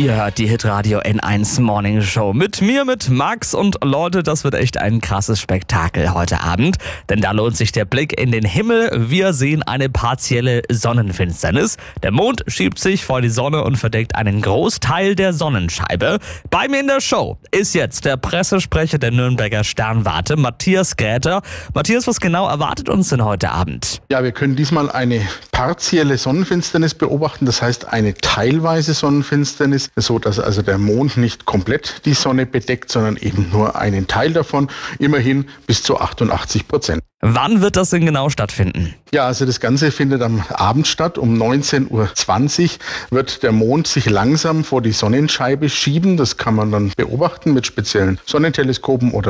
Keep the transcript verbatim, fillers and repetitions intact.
Ihr hört die Hitradio N eins Morning Show mit mir, mit Max. Und Leute, das wird echt ein krasses Spektakel heute Abend. Denn da lohnt sich der Blick in den Himmel. Wir sehen eine partielle Sonnenfinsternis. Der Mond schiebt sich vor die Sonne und verdeckt einen Großteil der Sonnenscheibe. Bei mir in der Show ist jetzt der Pressesprecher der Nürnberger Sternwarte, Matthias Gräter. Matthias, was genau erwartet uns denn heute Abend? Ja, wir können diesmal eine partielle Sonnenfinsternis beobachten. Das heißt eine teilweise Sonnenfinsternis, so dass also der Mond nicht komplett die Sonne bedeckt, sondern eben nur einen Teil davon, immerhin bis zu achtundachtzig Prozent. Wann wird das denn genau stattfinden? Ja, also das Ganze findet am Abend statt. Um neunzehn Uhr zwanzig wird der Mond sich langsam vor die Sonnenscheibe schieben. Das kann man dann beobachten mit speziellen Sonnenteleskopen oder